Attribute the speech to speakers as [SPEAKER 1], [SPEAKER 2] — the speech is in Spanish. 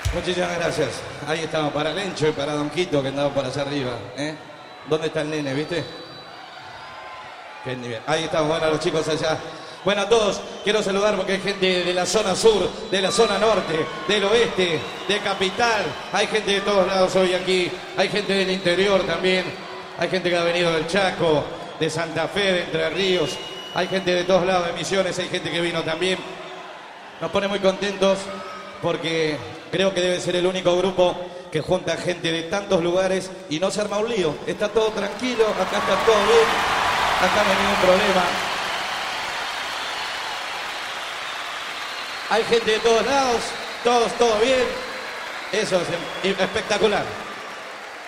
[SPEAKER 1] Muchísimas gracias. Ahí estamos para Lencho y para Don Quito que andaba por allá arriba. ¿Dónde está el nene, viste? Qué nivel. Ahí estamos, bueno, los chicos allá. Bueno, a todos quiero saludar porque hay gente de la zona sur, de la zona norte, del oeste, de Capital. Hay gente de todos lados hoy aquí. Hay gente del interior también. Hay gente que ha venido del Chaco, de Santa Fe, de Entre Ríos. Hay gente de todos lados, de Misiones. Hay gente que vino también. Nos pone muy contentos porque creo que debe ser el único grupo que junta gente de tantos lugares y no se arma un lío. Está todo tranquilo, acá está todo bien, acá no hay ningún problema. Hay gente de todos lados, todo bien. Eso es espectacular.